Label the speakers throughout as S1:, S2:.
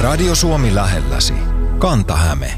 S1: Radio Suomi lähelläsi. Kanta-Häme.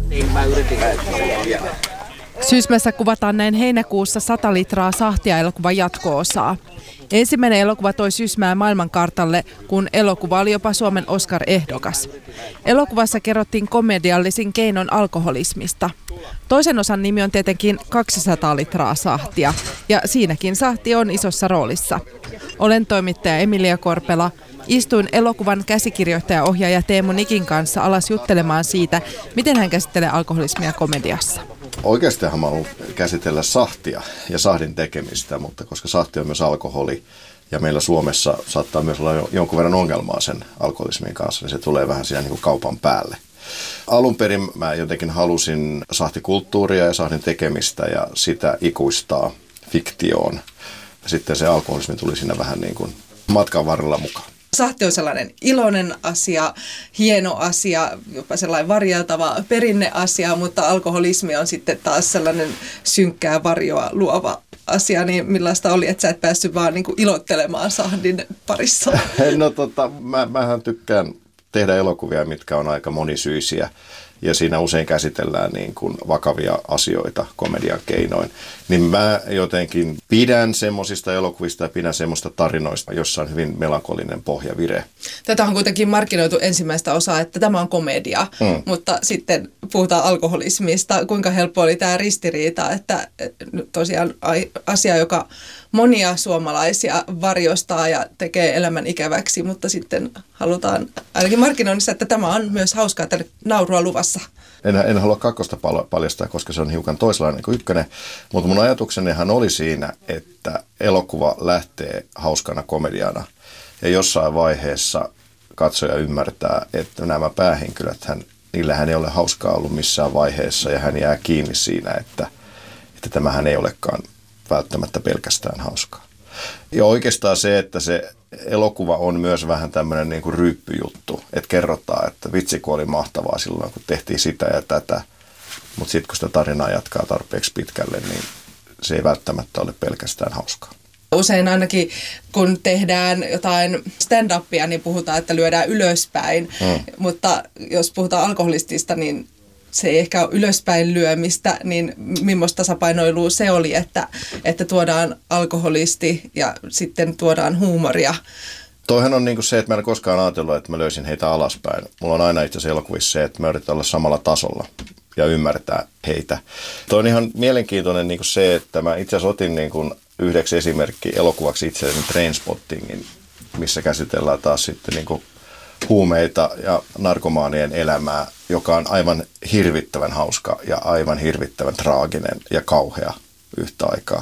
S2: Sysmässä kuvataan näin heinäkuussa 100 litraa sahtia elokuvan jatko-osaa. Ensimmäinen elokuva toi Sysmää maailmankartalle, kun elokuva oli jopa Suomen Oscar-ehdokas. Elokuvassa kerrottiin komediallisin keinon alkoholismista. Toisen osan nimi on tietenkin 200 litraa sahtia, ja siinäkin sahti on isossa roolissa. Olen toimittaja Emilia Korpela. Istuin elokuvan käsikirjoittaja-ohjaaja Teemu Nikin kanssa alas juttelemaan siitä, miten hän käsittelee alkoholismia komediassa.
S3: Oikeastihan mä haluan käsitellä sahtia ja sahdin tekemistä, mutta koska sahti on myös alkoholi ja meillä Suomessa saattaa myös olla jonkun verran ongelmaa sen alkoholismin kanssa, niin se tulee vähän siinä niin kuin kaupan päälle. Alun perin mä jotenkin halusin sahtikulttuuria ja sahdin tekemistä ja sitä ikuistaa fiktioon. Ja sitten se alkoholismi tuli siinä vähän niin kuin matkan varrella mukaan.
S2: Sahti on sellainen iloinen asia, hieno asia, jopa sellainen varjeltava perinneasia, mutta alkoholismi on sitten taas sellainen synkkää varjoa luova asia. Niin millaista oli, että sä et päässyt vaan niin kuin ilottelemaan sahdin parissa?
S3: No mähän tykkään tehdä elokuvia, mitkä on aika monisyisiä. Ja siinä usein käsitellään niin kuin vakavia asioita komedian keinoin. Niin mä jotenkin pidän semmoisista elokuvista ja pidän semmoista tarinoista, jossa on hyvin melankolinen pohjavire.
S2: Tätä on kuitenkin markkinoitu ensimmäistä osaa, että tämä on komedia, mutta sitten puhutaan alkoholismista. Kuinka helppo oli tämä ristiriita, että tosiaan asia, joka monia suomalaisia varjostaa ja tekee elämän ikäväksi, mutta sitten halutaan ainakin markkinoinnissa, että tämä on myös hauskaa, että naurua luvassa.
S3: En halua kakkosta paljastaa, koska se on hiukan toisenlainen kuin ykkönen, mutta mun ajatuksenihan oli siinä, että elokuva lähtee hauskana komediana ja jossain vaiheessa katsoja ymmärtää, että nämä päähenkilöt, niillähän ei ole hauskaa ollut missään vaiheessa ja hän jää kiinni siinä, että tämähän ei olekaan välttämättä pelkästään hauskaa. Ja oikeastaan se, että se elokuva on myös vähän tämmöinen niin kuin ryyppyjuttu, että kerrotaan, että vitsi kun oli mahtavaa silloin, kun tehtiin sitä ja tätä, mutta sitten kun sitä tarinaa jatkaa tarpeeksi pitkälle, niin se ei välttämättä ole pelkästään hauskaa.
S2: Usein ainakin kun tehdään jotain stand-upia, niin puhutaan, että lyödään ylöspäin, mutta jos puhutaan alkoholistista, niin se ei ehkä ole ylöspäin lyömistä, niin millaista tasapainoilua se oli, että tuodaan alkoholisti ja sitten tuodaan huumoria.
S3: Toihan on niin kuin se, että mä en koskaan ajatellut, että mä löysin heitä alaspäin. Mulla on aina itse asiassa elokuvissa se, että mä yritän olla samalla tasolla ja ymmärtää heitä. Toi on ihan mielenkiintoinen niin kuin se, että mä itse asiassa otin niin kuin yhdeksi esimerkki elokuvaksi itse asiassa Trainspottingin, missä käsitellään taas sitten niin kuin huumeita ja narkomaanien elämää, joka on aivan hirvittävän hauska ja aivan hirvittävän traaginen ja kauhea yhtä aikaa.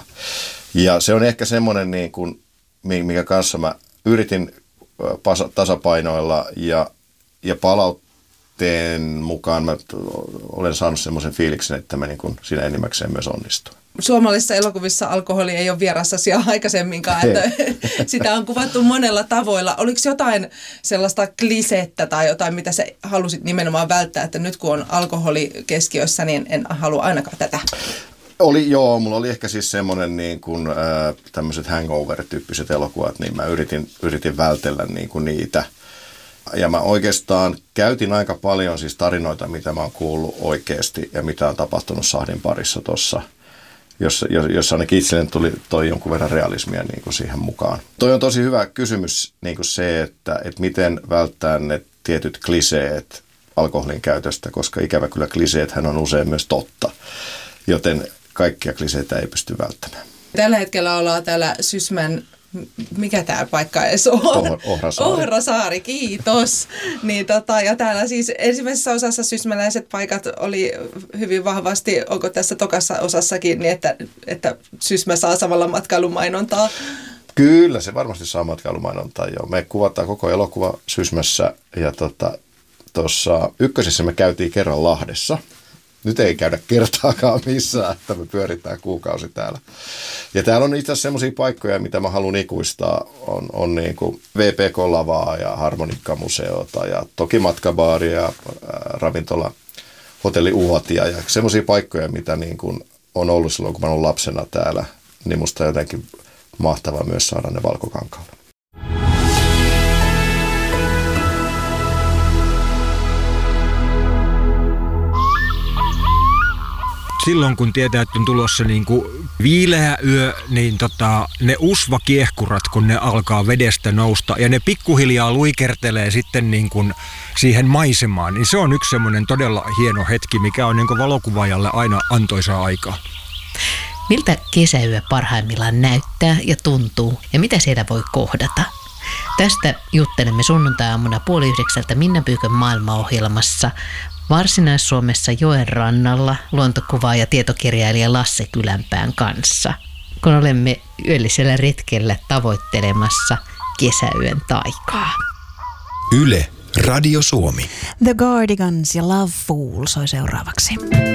S3: Ja se on ehkä semmoinen, niin kuin, mikä kanssa mä yritin tasapainoilla ja palautteen mukaan mä olen saanut semmoisen fiiliksen, että mä niin kuin siinä enimmäkseen myös onnistuin.
S2: Suomalaisissa elokuvissa alkoholi ei ole vieras asia aikaisemminkaan, että sitä on kuvattu monella tavoilla. Oliko jotain sellaista klisettä tai jotain, mitä sä halusit nimenomaan välttää, että nyt kun on alkoholi keskiössä, niin en halua ainakaan tätä?
S3: Mulla oli ehkä siis semmoinen niin kuin tämmöiset hangover-tyyppiset elokuvat, niin mä yritin vältellä niin kuin niitä. Ja mä oikeastaan käytin aika paljon siis tarinoita, mitä mä oon kuullut oikeasti ja mitä on tapahtunut sahdin parissa tuossa, jossa ainakin itselleni toi jonkun verran realismia niin kuin siihen mukaan. Toi on tosi hyvä kysymys niin kuin se, että miten välttää ne tietyt kliseet alkoholin käytöstä, koska ikävä kyllä kliseethän on usein myös totta, joten kaikkia kliseitä ei pysty välttämään.
S2: Tällä hetkellä ollaan täällä Sysmän, mikä tämä paikka edes on? Ohrasaari, kiitos. Niin ja täällä siis ensimmäisessä osassa sysmäläiset paikat oli hyvin vahvasti, onko tässä tokassa osassakin, niin että Sysmä saa samalla matkailumainontaa?
S3: Kyllä, se varmasti saa matkailumainontaa. Joo. Me kuvataan koko elokuva Sysmässä ja tuossa ykkösessä me käytiin kerran Lahdessa. Nyt ei käydä kertaakaan missään, että me pyöritään kuukausi täällä. Ja täällä on itse asiassa semmoisia paikkoja, mitä mä haluan ikuistaa. On niin kuin VPK-lavaa ja harmonikkamuseota ja toki matkabaaria ja ravintola, hotelli Uotia ja semmoisia paikkoja, mitä niin kuin on ollut silloin, kun mä olen lapsena täällä. Niin musta jotenkin mahtavaa myös saada ne Valkokankaalle.
S4: silloin kun tietää, että on tulossa niin kuin viileä yö, niin ne usvakiehkurat, kun ne alkaa vedestä nousta ja ne pikkuhiljaa luikertelee sitten niin kuin siihen maisemaan, niin se on yksi semmoinen todella hieno hetki, mikä on niin kuin valokuvaajalle aina antoisaa aikaa.
S5: Miltä kesäyö parhaimmillaan näyttää ja tuntuu ja mitä siellä voi kohdata? Tästä juttelemme sunnuntai-aamuna 8:30 Minna Pyykön maailmaohjelmassa Varsinais-Suomessa joen rannalla luontokuvaaja ja tietokirjailija Lasse Kylänpään kanssa, kun olemme yöllisellä retkellä tavoittelemassa kesäyön taikaa.
S1: Yle, Radio Suomi.
S6: The Cardigans ja Love Fool soi seuraavaksi.